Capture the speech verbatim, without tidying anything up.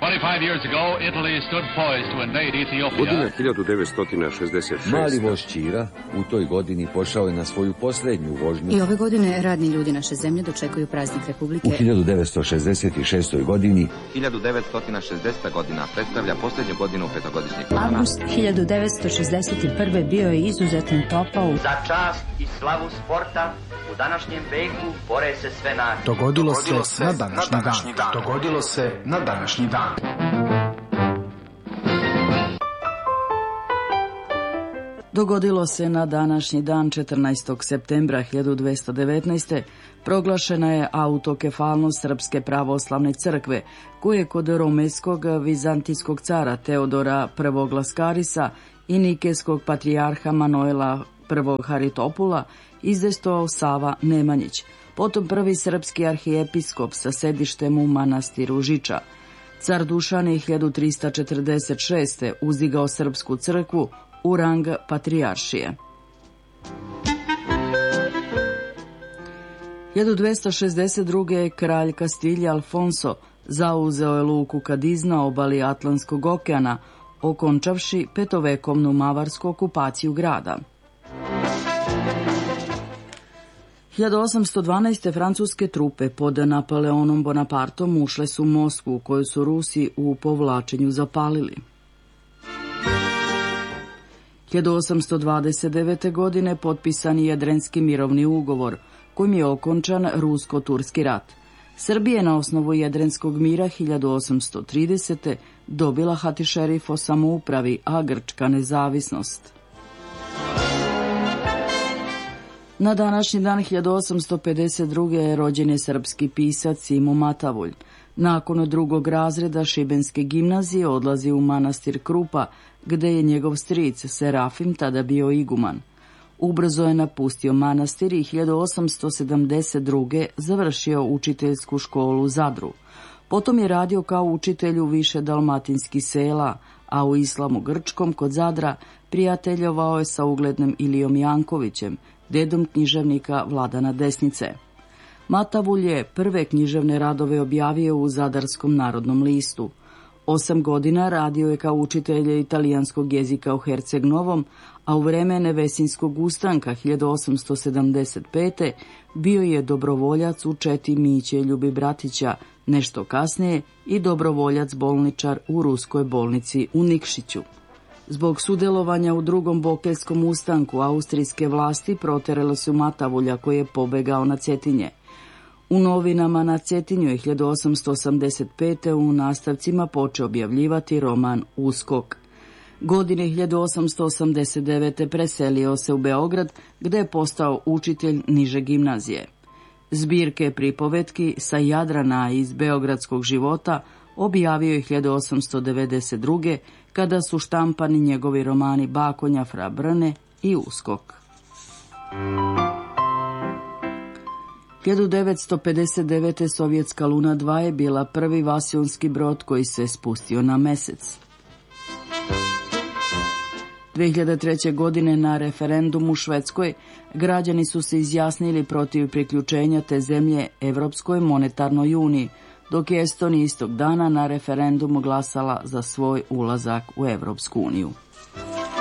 twenty-five years ago, Italy stood poised to invade Ethiopia. Godina hiljadu devetsto šezdeset šeste. Mali voz Ćira u toj godini pošao je na svoju posljednju vožnju. I ove godine radni ljudi naše zemlje dočekuju praznik Republike. U hiljadu devetsto šezdeset šestoj godini hiljadu devetsto šezdeseta godina predstavlja posljednju godinu petogodišnjeg plana. Avgust hiljadu devetsto šezdeset prve bio je izuzetno topao. Za čast i slavu sporta u današnjem veku bore se sve nacije. Dogodilo se na današnji dan. Dogodilo se na današnji dan. Dogodilo se na današnji dan četrnaestog septembra hiljadu dvesta devetnaeste. proglašena je autokefalnost Srpske pravoslavne crkve, koje je kod romejskog vizantijskog cara Teodora prvog Laskarisa i nikejskog patrijarha Manoela prvog Haritopula izdestovao Sava Nemanjić, potom prvi srpski arhijepiskop sa sedištem u manastiru Žiča. Car Dušan je hiljadu trista četrdeset šeste. uzdigao srpsku crkvu u rang patrijaršije. hiljadu dvesta šezdeset druge. kralj Kastilje Alfonso zauzeo je luku Kadiz na obali Atlantskog okeana, okončavši petovekovnu mavarsku okupaciju grada. hiljadu osamsto dvanaeste. francuske trupe pod Napoleonom Bonapartom ušle su u Moskvu, koju su Rusi u povlačenju zapalili. hiljadu osamsto dvadeset devete. godine potpisan je Jedrenski mirovni ugovor, kojim je okončan rusko-turski rat. Srbija je na osnovu Jedrenskog mira hiljadu osamsto tridesete. dobila Hatišerif o samoupravi, a Grčka nezavisnost. Na današnji dan hiljadu osamsto pedeset druge. rođen je srpski pisac Simo Matavulj. Nakon drugog razreda Šibenske gimnazije odlazi u manastir Krupa, gde je njegov stric Serafim tada bio iguman. Ubrzo je napustio manastir i hiljadu osamsto sedamdeset druge. završio učiteljsku školu u Zadru. Potom je radio kao učitelj u više dalmatinskih sela, a u Islamu Grčkom kod Zadra prijateljovao je sa uglednim Ilijom Jankovićem, dedom književnika Vladana Desnice. Matavulj je prve književne radove objavio u Zadarskom narodnom listu. Osam godina radio je kao učitelj italijanskog jezika u Herceg Novom, a u vreme Nevesinskog ustanka hiljadu osamsto sedamdeset pete. bio je dobrovoljac u četi Miće Ljubi Bratića, nešto kasnije i dobrovoljac bolničar u ruskoj bolnici u Nikšiću. Zbog sudelovanja u drugom Bokeljskom ustanku austrijske vlasti proterale su Matavulja, koji je pobegao na Cetinje. U novinama na Cetinju je hiljadu osamsto osamdeset pete. u nastavcima počeo objavljivati roman Uskok. Godine hiljadu osamsto osamdeset devete. preselio se u Beograd, gde je postao učitelj niže gimnazije. Zbirke pripovetki sa Jadrana iz beogradskog života objavio je hiljadu osamsto devedeset druge. kada su štampani njegovi romani Bakonja, Fra Brne i Uskok. hiljadu devetsto pedeset devete. sovjetska Luna dva je bila prvi vasionski brod koji se spustio na mesec. dve hiljade treće. godine na referendumu u Švedskoj građani su se izjasnili protiv priključenja te zemlje Evropskoj monetarnoj uniji, dok je Estonija istog dana na referendumu glasala za svoj ulazak u Evropsku uniju.